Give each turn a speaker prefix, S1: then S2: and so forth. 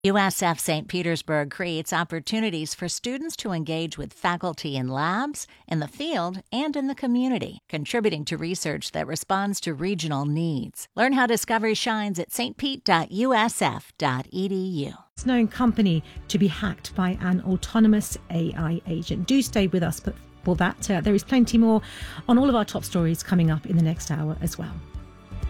S1: USF St. Petersburg creates opportunities for students to engage with faculty in labs, in the field, and in the community, contributing to research that responds to regional needs. Learn how Discovery shines at stpete.usf.edu.
S2: It's known company to be hacked by an autonomous AI agent. Do stay with us, but for that, there is plenty more on all of our top stories coming up in the next hour as well.